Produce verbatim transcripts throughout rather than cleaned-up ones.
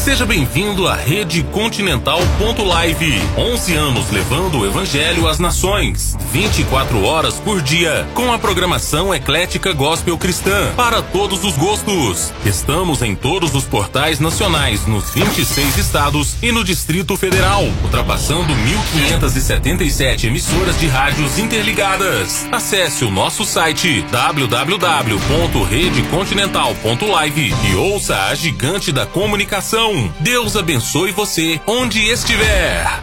Seja bem-vindo à Rede Continental ponto live. onze anos levando o Evangelho às nações. vinte e quatro horas por dia. Com a programação eclética gospel cristã. Para todos os gostos. Estamos em todos os portais nacionais, nos vinte e seis estados e no Distrito Federal. Ultrapassando mil quinhentas e setenta e sete emissoras de rádios interligadas. Acesse o nosso site w w w ponto rede continental ponto live e ouça a gigante da comunicação. Deus abençoe você onde estiver.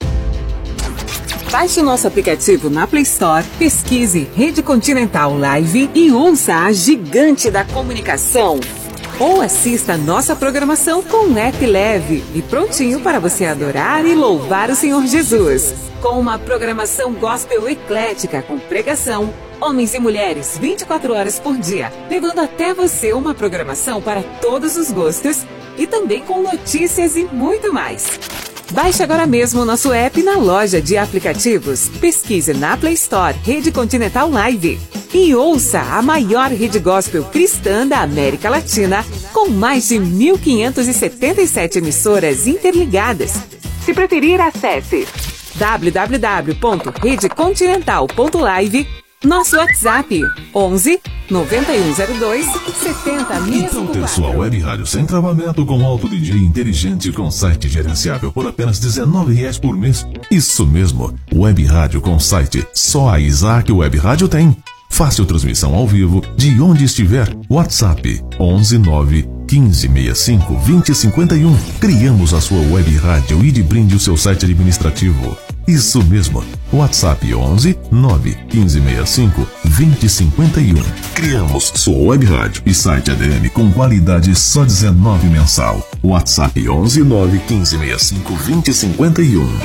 Baixe o nosso aplicativo na Play Store, pesquise Rede Continental Live e ouça a gigante da comunicação. Ou assista a nossa programação com um app leve e prontinho para você adorar e louvar o Senhor Jesus. Com uma programação gospel eclética com pregação, homens e mulheres vinte e quatro horas por dia, levando até você uma programação para todos os gostos e também com notícias e muito mais. Baixe agora mesmo o nosso app na loja de aplicativos. Pesquise na Play Store Rede Continental Live e ouça a maior rede gospel cristã da América Latina, com mais de mil quinhentas e setenta e sete emissoras interligadas. Se preferir, acesse w w w ponto rede continental ponto live. Nosso WhatsApp onze noventa e um zero dois setenta mil. Então ter sua web rádio sem travamento com alto D J inteligente com site gerenciável por apenas dezenove reais por mês. Isso mesmo, web rádio com site. Só a Isaac Web Rádio tem. Fácil transmissão ao vivo de onde estiver. WhatsApp onze nove quinze sessenta e cinco vinte cinquenta e um. Criamos a sua web rádio e de brinde o seu site administrativo. Isso mesmo, WhatsApp onze nove quinze sessenta e cinco vinte cinquenta e um. Criamos sua web rádio e site A D M com qualidade só dezenove mensal. WhatsApp onze nove quinze sessenta e cinco vinte cinquenta e um.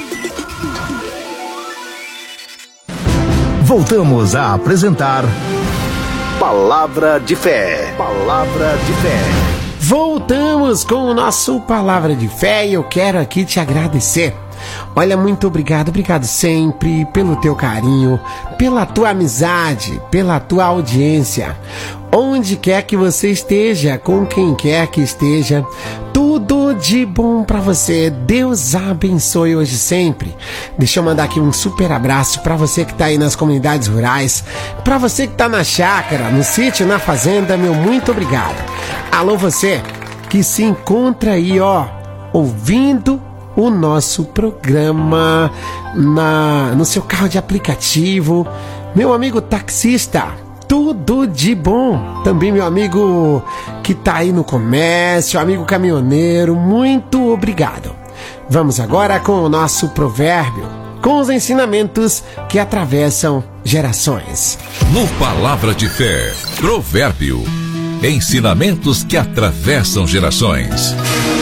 Voltamos a apresentar Palavra de Fé. Palavra de Fé. Voltamos com o nosso Palavra de Fé e eu quero aqui te agradecer. Olha, muito obrigado, obrigado sempre pelo teu carinho, pela tua amizade, pela tua audiência. Onde quer que você esteja, com quem quer que esteja, tudo de bom pra você. Deus abençoe hoje e sempre. Deixa eu mandar aqui um super abraço pra você que tá aí nas comunidades rurais, pra você que tá na chácara, no sítio, na fazenda, meu muito obrigado. Alô, você que se encontra aí, ó, ouvindo o nosso programa na, no seu carro de aplicativo, meu amigo taxista, tudo de bom. Também meu amigo que tá aí no comércio, amigo caminhoneiro, muito obrigado. Vamos agora com o nosso provérbio, com os ensinamentos que atravessam gerações. No Palavra de Fé, provérbio, ensinamentos que atravessam gerações.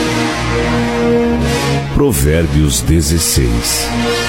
Provérbios dezesseis.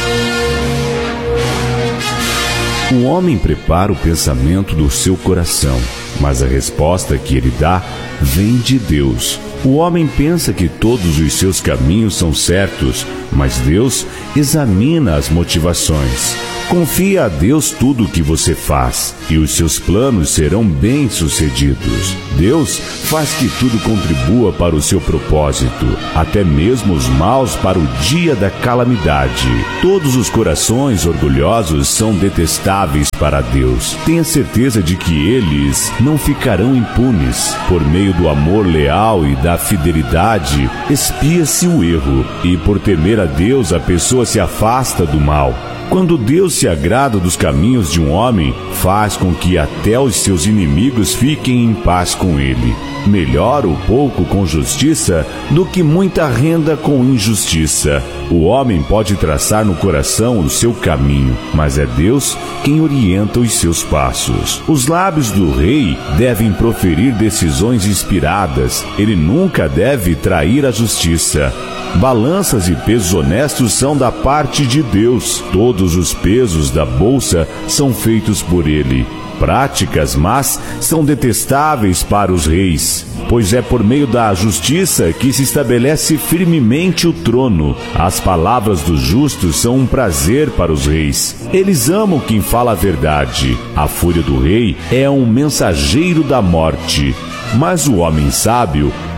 O homem prepara o pensamento do seu coração, mas a resposta que ele dá vem de Deus. O homem pensa que todos os seus caminhos são certos, mas Deus examina as motivações. Confia a Deus tudo o que você faz, e os seus planos serão bem-sucedidos. Deus faz que tudo contribua para o seu propósito, até mesmo os maus para o dia da calamidade. Todos os corações orgulhosos são detestáveis para Deus. Tenha certeza de que eles não ficarão impunes. Por meio do amor leal e da fidelidade, expia-se o erro, e por temer a Deus a pessoa se afasta do mal. Quando Deus se agrada dos caminhos de um homem, faz com que até os seus inimigos fiquem em paz com ele. Melhor o pouco com justiça do que muita renda com injustiça. O homem pode traçar no coração o seu caminho, mas é Deus quem orienta os seus passos. Os lábios do rei devem proferir decisões inspiradas. Ele nunca deve trair a justiça. Balanças e pesos honestos são da parte de Deus. Todos os pesos da bolsa são feitos por ele. Práticas más são detestáveis para os reis, pois é por meio da justiça que se estabelece firmemente o trono. As palavras dos justos são um prazer para os reis. Eles amam quem fala a verdade. A fúria do rei é um mensageiro da morte, mas o homem sábio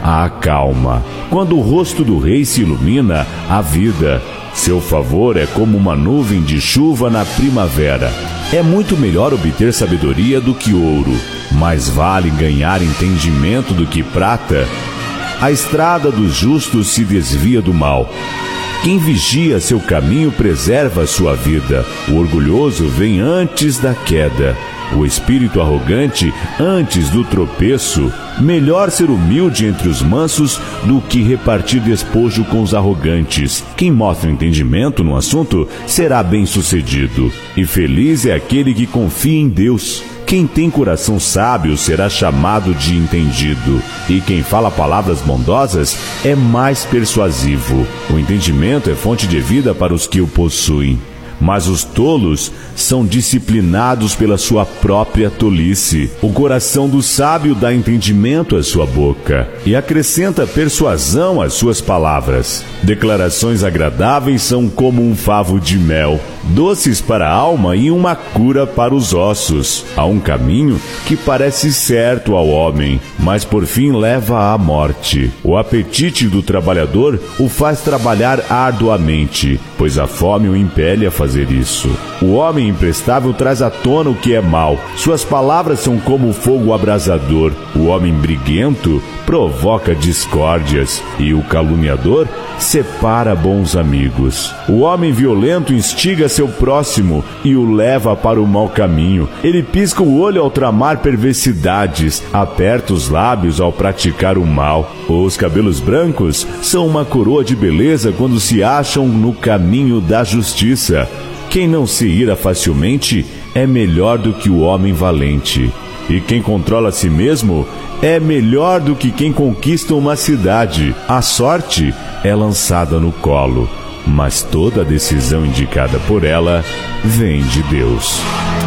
a acalma. Quando o rosto do rei se ilumina, a vida. Seu favor é como uma nuvem de chuva na primavera. É muito melhor obter sabedoria do que ouro. Mais vale ganhar entendimento do que prata. A estrada dos justos se desvia do mal. Quem vigia seu caminho preserva sua vida. O orgulhoso vem antes da queda. O espírito arrogante antes do tropeço. Melhor ser humilde entre os mansos do que repartir despojo com os arrogantes. Quem mostra entendimento no assunto será bem-sucedido. E feliz é aquele que confia em Deus. Quem tem coração sábio será chamado de entendido, e quem fala palavras bondosas é mais persuasivo. O entendimento é fonte de vida para os que o possuem, mas os tolos são disciplinados pela sua própria tolice. O coração do sábio dá entendimento à sua boca e acrescenta persuasão às suas palavras. Declarações agradáveis são como um favo de mel, doces para a alma e uma cura para os ossos. Há um caminho que parece certo ao homem, mas por fim leva à morte. O apetite do trabalhador o faz trabalhar arduamente, pois a fome o impele a fazer isso. O homem imprestável traz à tona o que é mal. Suas palavras são como fogo abrasador. O homem briguento provoca discórdias, e o caluniador separa bons amigos. O homem violento instiga seu próximo e o leva para o mau caminho. Ele pisca o olho ao tramar perversidades, aperta os lábios ao praticar o mal. Os cabelos brancos são uma coroa de beleza quando se acham no caminho da justiça. Quem não se ira facilmente é melhor do que o homem valente. E quem controla a si mesmo é melhor do que quem conquista uma cidade. A sorte é lançada no colo, mas toda a decisão indicada por ela vem de Deus.